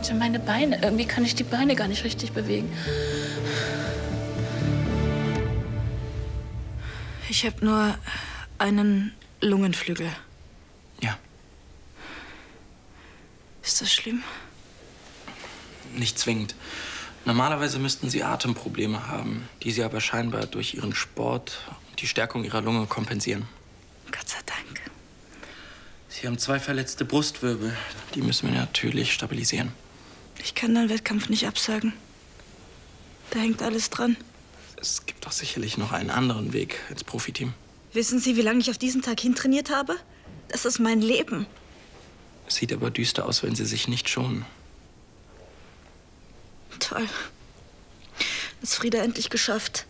Und meine Beine. Irgendwie kann ich die Beine gar nicht richtig bewegen. Ich habe nur einen Lungenflügel. Ja. Ist das schlimm? Nicht zwingend. Normalerweise müssten Sie Atemprobleme haben, die Sie aber scheinbar durch Ihren Sport und die Stärkung Ihrer Lunge kompensieren. Gott sei Dank. Sie haben 2 verletzte Brustwirbel. Die müssen wir natürlich stabilisieren. Ich kann den Wettkampf nicht absagen. Da hängt alles dran. Es gibt doch sicherlich noch einen anderen Weg ins Profiteam. Wissen Sie, wie lange ich auf diesen Tag hintrainiert habe? Das ist mein Leben. Es sieht aber düster aus, wenn Sie sich nicht schonen. Toll. Ist Frieda endlich geschafft.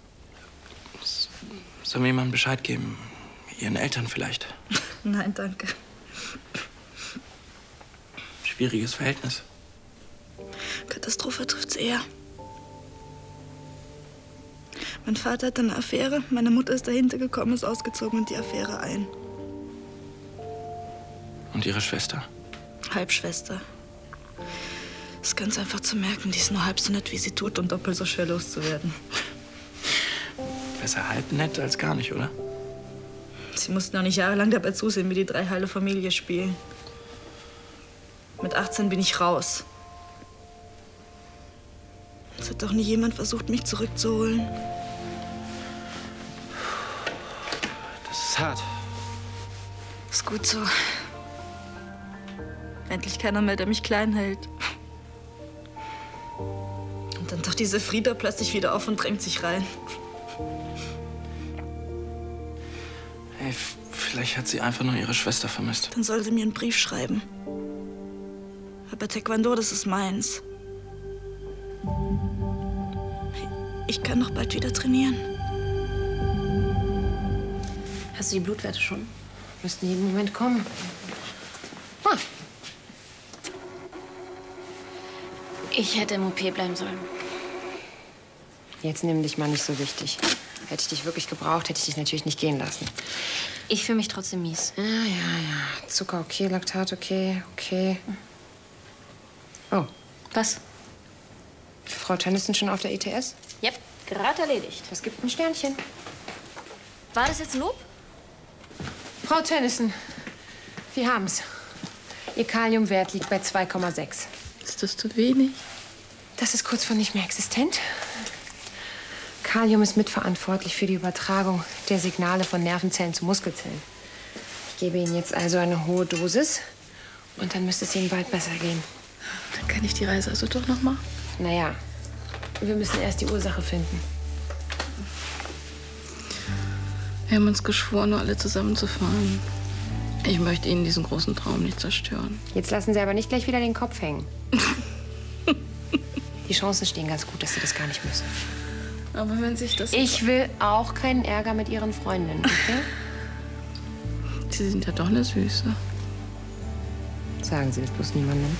Sollen wir jemandem Bescheid geben? Ihren Eltern vielleicht? Nein, danke. Schwieriges Verhältnis. Katastrophe trifft's eher. Mein Vater hat eine Affäre, meine Mutter ist dahinter gekommen, ist ausgezogen und die Affäre ein. Und Ihre Schwester? Halbschwester. Ist ganz einfach zu merken, die ist nur halb so nett, wie sie tut und doppelt so schwer loszuwerden. Besser halb nett als gar nicht, oder? Sie mussten auch nicht jahrelang dabei zusehen, wie die 3 heile Familie spielen. Mit 18 bin ich raus. Es hat doch nie jemand versucht, mich zurückzuholen. Das ist hart. Ist gut so. Endlich keiner mehr, der mich klein hält. Und dann taucht diese Frieda plötzlich wieder auf und drängt sich rein. Hey, vielleicht hat sie einfach nur ihre Schwester vermisst. Dann soll sie mir einen Brief schreiben. Aber Taekwondo, das ist meins. Ich kann noch bald wieder trainieren. Hast du die Blutwerte schon? Müssten jeden Moment kommen. Ah. Ich hätte im OP bleiben sollen. Jetzt nimm dich mal nicht so wichtig. Hätte ich dich wirklich gebraucht, hätte ich dich natürlich nicht gehen lassen. Ich fühle mich trotzdem mies. Ja. Zucker okay, Laktat okay. Oh. Was? Frau Tennyson schon auf der ETS? Yep, gerade erledigt. Das gibt ein Sternchen. War das jetzt ein Lob? Frau Tennyson, wir haben's. Ihr Kaliumwert liegt bei 2,6. Ist das zu wenig? Das ist kurz vor nicht mehr existent. Kalium ist mitverantwortlich für die Übertragung der Signale von Nervenzellen zu Muskelzellen. Ich gebe Ihnen jetzt also eine hohe Dosis und dann müsste es Ihnen bald besser gehen. Dann kann ich die Reise also doch noch mal? Naja, wir müssen erst die Ursache finden. Wir haben uns geschworen, nur alle zusammenzufahren. Ich möchte Ihnen diesen großen Traum nicht zerstören. Jetzt lassen Sie aber nicht gleich wieder den Kopf hängen. Die Chancen stehen ganz gut, dass Sie das gar nicht müssen. Aber wenn sich das... Ich will auch keinen Ärger mit Ihren Freundinnen, okay? Sie sind ja doch eine Süße. Sagen Sie das bloß niemandem.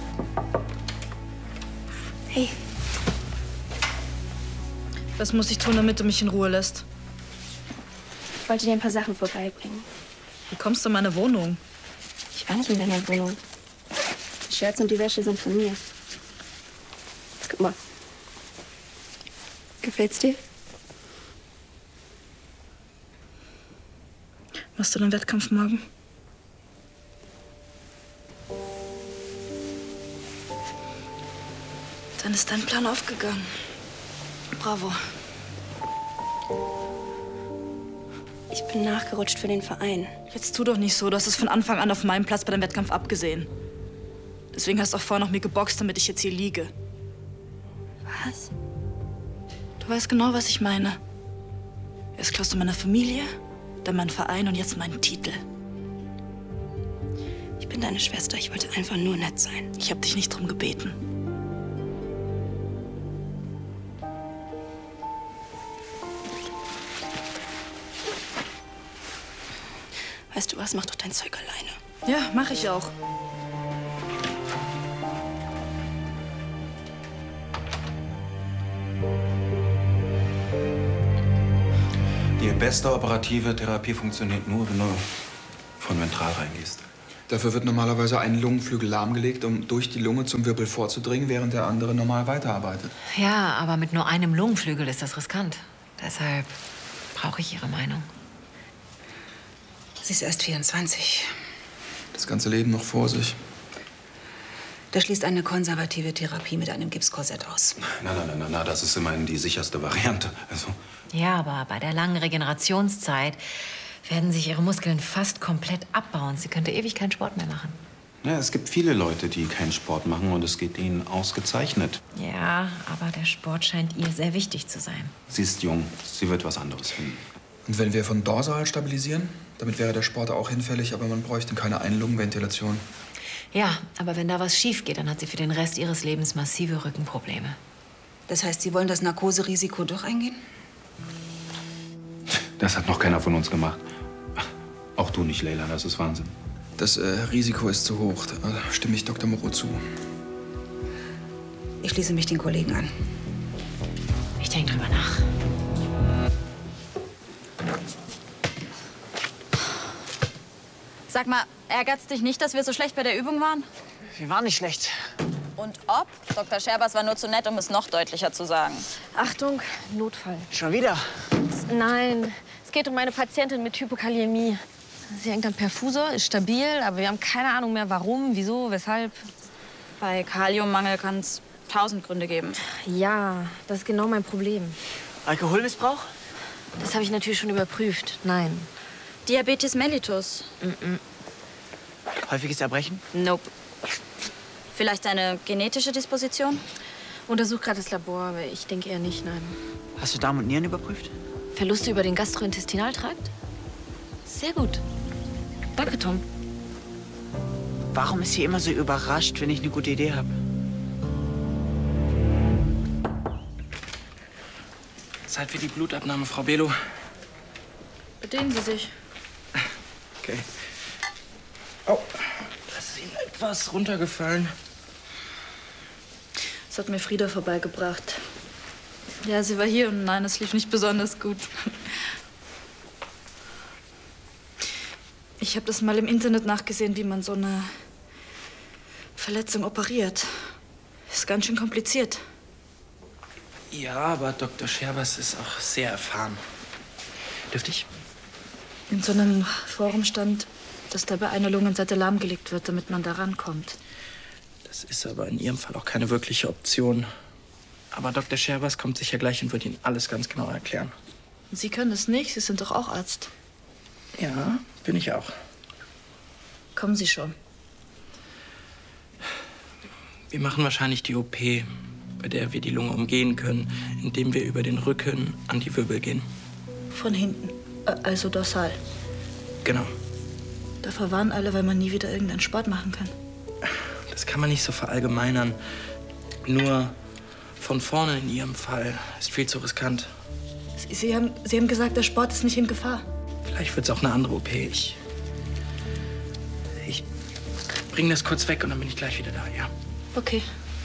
Hey. Was muss ich tun, damit du mich in Ruhe lässt? Ich wollte dir ein paar Sachen vorbeibringen. Wie kommst du in meine Wohnung? Ich war nicht in deiner Wohnung. Die Shirts und die Wäsche sind von mir. Guck mal. Gefällt's dir? Machst du den Wettkampf morgen? Dann ist dein Plan aufgegangen. Bravo. Ich bin nachgerutscht für den Verein. Jetzt tu doch nicht so. Du hast es von Anfang an auf meinem Platz bei dem Wettkampf abgesehen. Deswegen hast du auch vorher noch mir geboxt, damit ich jetzt hier liege. Was? Du weißt genau, was ich meine. Erst klaust du meine Familie, dann meinen Verein und jetzt meinen Titel. Ich bin deine Schwester. Ich wollte einfach nur nett sein. Ich habe dich nicht drum gebeten. Weißt du was? Mach doch dein Zeug alleine. Ja, mach ich auch. Die beste operative Therapie funktioniert nur, wenn du von ventral reingehst. Dafür wird normalerweise ein Lungenflügel lahmgelegt, um durch die Lunge zum Wirbel vorzudringen, während der andere normal weiterarbeitet. Ja, aber mit nur einem Lungenflügel ist das riskant. Deshalb brauche ich Ihre Meinung. Sie ist erst 24. Das ganze Leben noch vor sich. Da schließt eine konservative Therapie mit einem Gipskorsett aus. Na, das ist immerhin die sicherste Variante. Also. Ja, aber bei der langen Regenerationszeit werden sich Ihre Muskeln fast komplett abbauen. Sie könnte ewig keinen Sport mehr machen. Ja, es gibt viele Leute, die keinen Sport machen und es geht ihnen ausgezeichnet. Ja, aber der Sport scheint ihr sehr wichtig zu sein. Sie ist jung, sie wird was anderes finden. Und wenn wir von dorsal stabilisieren, damit wäre der Sport auch hinfällig, aber man bräuchte keine Einlungenventilation. Ja, aber wenn da was schief geht, dann hat sie für den Rest ihres Lebens massive Rückenprobleme. Das heißt, Sie wollen das Narkoserisiko doch eingehen? Das hat noch keiner von uns gemacht. Auch du nicht, Leila, das ist Wahnsinn. Das Risiko ist zu hoch, da stimme ich Dr. Moreau zu. Ich schließe mich den Kollegen an. Ich denke drüber nach. Sag mal, ärgert's dich nicht, dass wir so schlecht bei der Übung waren? Wir waren nicht schlecht. Und ob? Dr. Scherbers war nur zu nett, um es noch deutlicher zu sagen. Achtung, Notfall. Schon wieder? Nein, es geht um eine Patientin mit Hypokaliämie. Sie hängt am Perfusor, ist stabil, aber wir haben keine Ahnung mehr, warum, wieso, weshalb. Bei Kaliummangel kann es 1000 Gründe geben. Ja, das ist genau mein Problem. Alkoholmissbrauch? Das habe ich natürlich schon überprüft. Nein. Diabetes mellitus. Häufiges Erbrechen? Nope. Vielleicht eine genetische Disposition? Untersucht gerade das Labor, aber ich denke eher nicht, nein. Hast du Darm und Nieren überprüft? Verluste über den Gastrointestinaltrakt? Sehr gut. Danke, Tom. Warum ist sie immer so überrascht, wenn ich eine gute Idee habe? Zeit für die Blutabnahme, Frau Belo. Bedienen Sie sich. Okay. Oh, das ist Ihnen etwas runtergefallen. Das hat mir Frieda vorbeigebracht. Ja, sie war hier und nein, es lief nicht besonders gut. Ich habe das mal im Internet nachgesehen, wie man so eine Verletzung operiert. Ist ganz schön kompliziert. Ja, aber Dr. Scherbers ist auch sehr erfahren. Dürfte ich? In so einem Forum stand, dass dabei eine Lungenseite lahmgelegt wird, damit man da rankommt. Das ist aber in Ihrem Fall auch keine wirkliche Option. Aber Dr. Scherbers kommt sicher gleich und wird Ihnen alles ganz genau erklären. Sie können es nicht, Sie sind doch auch Arzt. Ja, bin ich auch. Kommen Sie schon. Wir machen wahrscheinlich die OP, bei der wir die Lunge umgehen können, indem wir über den Rücken an die Wirbel gehen. Von hinten, also dorsal. Genau. Da verwarnen alle, weil man nie wieder irgendeinen Sport machen kann. Das kann man nicht so verallgemeinern. Nur von vorne in Ihrem Fall ist viel zu riskant. Sie haben gesagt, der Sport ist nicht in Gefahr. Vielleicht wird es auch eine andere OP. Ich bringe das kurz weg und dann bin ich gleich wieder da, ja? Okay.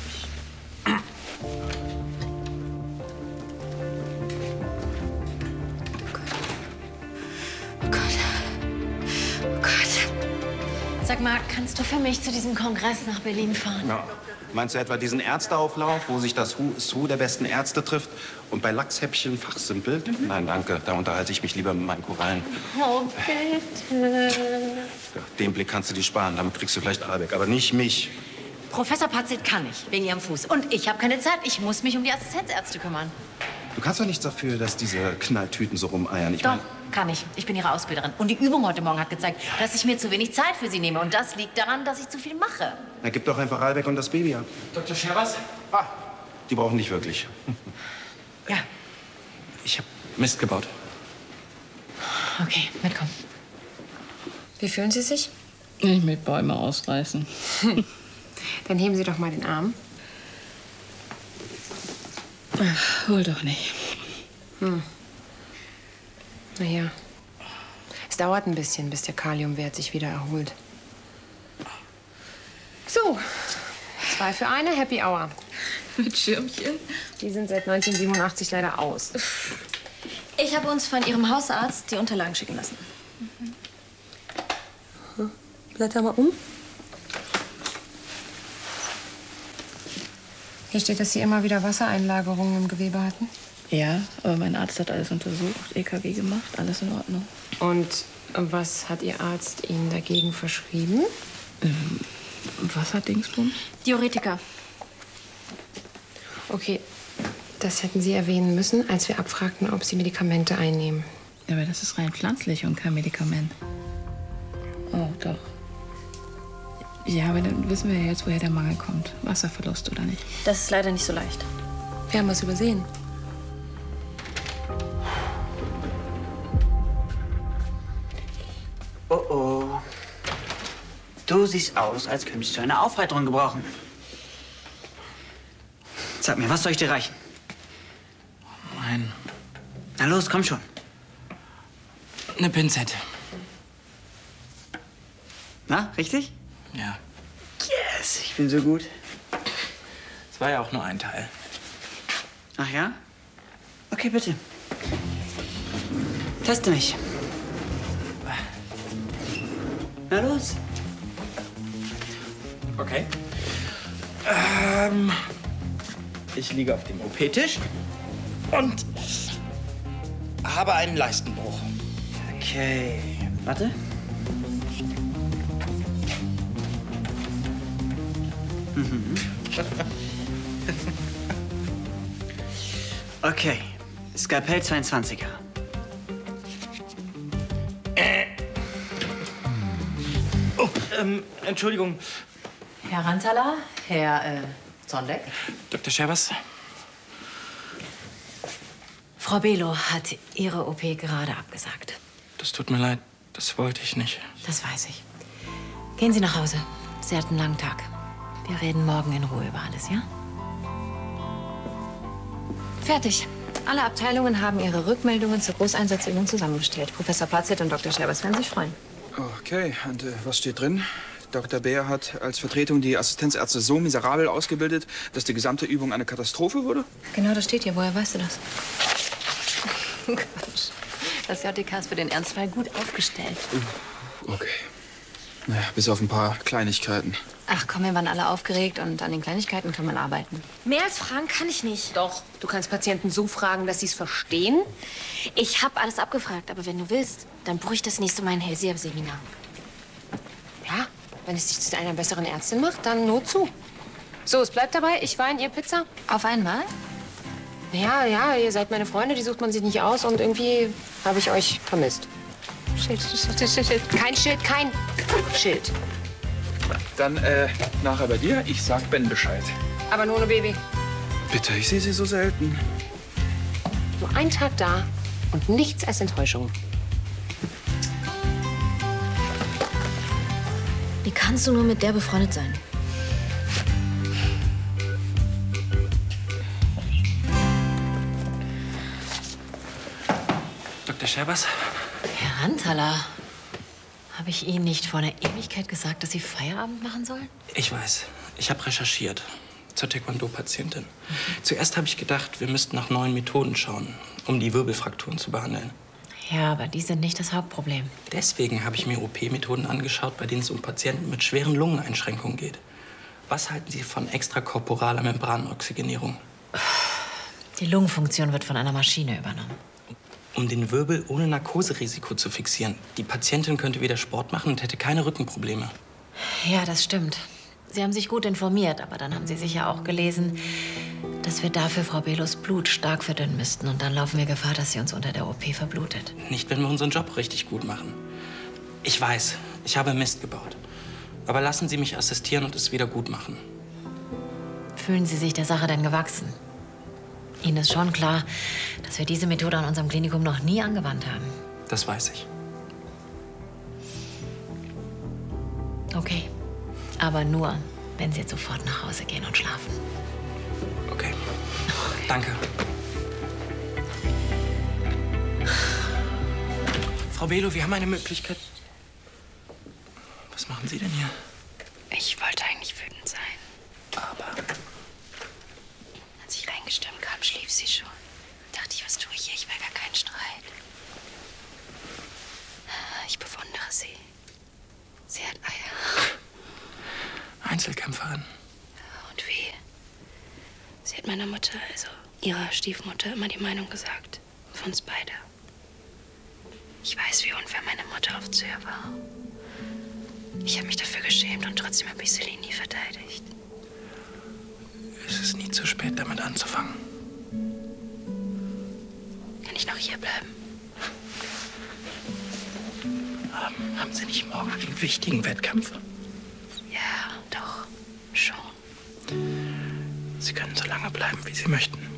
Sag mal, kannst du für mich zu diesem Kongress nach Berlin fahren? Ja. Meinst du etwa diesen Ärzteauflauf, wo sich das Who is Who der besten Ärzte trifft und bei Lachshäppchen fachsimpelt? Nein, danke. Da unterhalte ich mich lieber mit meinen Korallen. Oh, bitte. Ja, den Blick kannst du dir sparen. Damit kriegst du vielleicht alle weg. Aber nicht mich. Professor Patzit kann nicht, wegen ihrem Fuß. Und ich habe keine Zeit. Ich muss mich um die Assistenzärzte kümmern. Du kannst doch nichts dafür, dass diese Knalltüten so rumeiern. Doch, kann ich. Ich bin ihre Ausbilderin. Und die Übung heute Morgen hat gezeigt, dass ich mir zu wenig Zeit für sie nehme. Und das liegt daran, dass ich zu viel mache. Na, gib doch einfach Albeck und das Baby ab. Dr. Scherbers? Die brauchen dich wirklich. Ja. Ich habe Mist gebaut. Okay, mitkommen. Wie fühlen Sie sich? Ich will Bäume ausreißen. Dann heben Sie doch mal den Arm. Ach, wohl doch nicht. Naja. Es dauert ein bisschen, bis der Kaliumwert sich wieder erholt. So. 2 für 1, Happy Hour. Mit Schirmchen? Die sind seit 1987 leider aus. Ich habe uns von Ihrem Hausarzt die Unterlagen schicken lassen. Blätter mal um. Hier steht, dass Sie immer wieder Wassereinlagerungen im Gewebe hatten. Ja, aber mein Arzt hat alles untersucht, EKG gemacht, alles in Ordnung. Und was hat Ihr Arzt Ihnen dagegen verschrieben? Was hat Dingsbums? Diuretika. Okay, das hätten Sie erwähnen müssen, als wir abfragten, ob Sie Medikamente einnehmen. Ja, aber das ist rein pflanzlich und kein Medikament. Oh, doch. Ja, aber dann wissen wir ja jetzt, woher der Mangel kommt. Wasserverlust oder nicht. Das ist leider nicht so leicht. Wir haben was übersehen. Oh oh. Du siehst aus, als könntest du eine Aufheiterung gebrauchen. Sag mir, was soll ich dir reichen? Nein. Na los, komm schon. Eine Pinzette. Na, richtig? Ja. Yes, ich bin so gut. Es war ja auch nur ein Teil. Ach ja? Okay, bitte. Teste mich. Na los. Okay. Ich liege auf dem OP-Tisch und habe einen Leistenbruch. Okay. Warte. Okay. Skalpell 22er. Oh, Entschuldigung. Herr Rantala, Herr Zondeck. Dr. Scherbers? Frau Belo hat Ihre OP gerade abgesagt. Das tut mir leid. Das wollte ich nicht. Das weiß ich. Gehen Sie nach Hause. Sie hat einen langen Tag. Wir reden morgen in Ruhe über alles, ja? Fertig. Alle Abteilungen haben ihre Rückmeldungen zur Großeinsatzübung zusammengestellt. Professor Platzett und Dr. Scherbers werden sich freuen. Okay, und was steht drin? Dr. Beer hat als Vertretung die Assistenzärzte so miserabel ausgebildet, dass die gesamte Übung eine Katastrophe wurde? Genau, das steht hier. Woher weißt du das? Quatsch. Das JTK ist für den Ernstfall gut aufgestellt. Okay. Naja, bis auf ein paar Kleinigkeiten. Ach komm, wir waren alle aufgeregt und an den Kleinigkeiten kann man arbeiten. Mehr als fragen kann ich nicht. Doch. Du kannst Patienten so fragen, dass sie es verstehen. Ich habe alles abgefragt, aber wenn du willst, dann buche ich das nächste Mal ein Hellseher-Seminar. Ja, wenn es dich zu einer besseren Ärztin macht, dann nur zu. So, es bleibt dabei. Ich Wein, ihr Pizza. Auf einmal? Ja, ihr seid meine Freunde, die sucht man sich nicht aus und irgendwie habe ich euch vermisst. Schild. Kein Schild, kein Schild. Dann nachher bei dir. Ich sag Ben Bescheid. Aber nur ohne Baby. Bitte, ich sehe sie so selten. Nur einen Tag da und nichts als Enttäuschung. Wie kannst du nur mit der befreundet sein? Dr. Scherbers? Herr Rantala, habe ich Ihnen nicht vor einer Ewigkeit gesagt, dass Sie Feierabend machen sollen? Ich weiß. Ich habe recherchiert zur Taekwondo-Patientin. Zuerst habe ich gedacht, wir müssten nach neuen Methoden schauen, um die Wirbelfrakturen zu behandeln. Ja, aber die sind nicht das Hauptproblem. Deswegen habe ich mir OP-Methoden angeschaut, bei denen es um Patienten mit schweren Lungeneinschränkungen geht. Was halten Sie von extrakorporaler Membranoxygenierung? Die Lungenfunktion wird von einer Maschine übernommen. Um den Wirbel ohne Narkoserisiko zu fixieren. Die Patientin könnte wieder Sport machen und hätte keine Rückenprobleme. Ja, das stimmt. Sie haben sich gut informiert, aber dann haben Sie sicher auch gelesen, dass wir dafür Frau Belos Blut stark verdünnen müssten. Und dann laufen wir Gefahr, dass sie uns unter der OP verblutet. Nicht, wenn wir unseren Job richtig gut machen. Ich weiß, ich habe Mist gebaut. Aber lassen Sie mich assistieren und es wieder gut machen. Fühlen Sie sich der Sache denn gewachsen? Ihnen ist schon klar, dass wir diese Methode an unserem Klinikum noch nie angewandt haben. Das weiß ich. Okay. Aber nur, wenn Sie jetzt sofort nach Hause gehen und schlafen. Okay. Danke. Frau Belo, wir haben eine Möglichkeit. Was machen Sie denn hier? Ich wollte eigentlich wütend sein. Aber als ich reingestürmt kam, schlief sie schon. Dachte ich, was tue ich hier? Ich will gar keinen Streit. Ich bewundere sie. Sie hat Eier. Einzelkämpferin. Und wie? Sie hat meiner Mutter, also ihrer Stiefmutter, immer die Meinung gesagt. Von uns beide. Ich weiß, wie unfair meine Mutter oft zu ihr war. Ich habe mich dafür geschämt und trotzdem habe ich Celine nie verteidigt. Es ist nie zu spät, damit anzufangen. Kann ich noch hier bleiben? Haben Sie nicht morgen einen wichtigen Wettkampf? Ja, doch. Schon. Sie können so lange bleiben, wie Sie möchten.